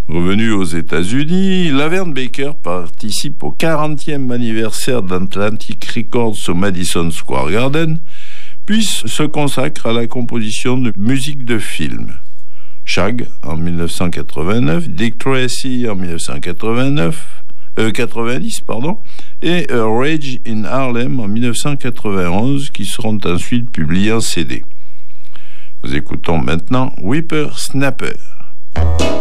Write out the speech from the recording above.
Revenu aux États-Unis, Laverne Baker participe au 40e anniversaire d'Atlantic Records au Madison Square Garden, puis se consacre à la composition de musique de film. Shag en 1989, Dick Tracy en 1990, et Rage in Harlem en 1991, qui seront ensuite publiés en CD. Nous écoutons maintenant Whipper Snapper.